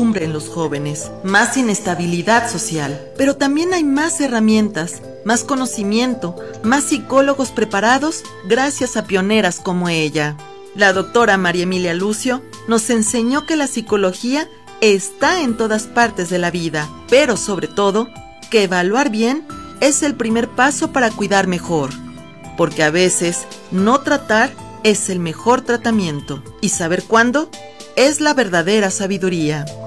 incertidumbre en los jóvenes, más inestabilidad social. Pero también hay más herramientas, más conocimiento, más psicólogos preparados gracias a pioneras como ella. La doctora María Emilia Lucio nos enseñó que la psicología está en todas partes de la vida, pero sobre todo, que evaluar bien es el primer paso para cuidar mejor, porque a veces no tratar es el mejor tratamiento y saber cuándo es la verdadera sabiduría.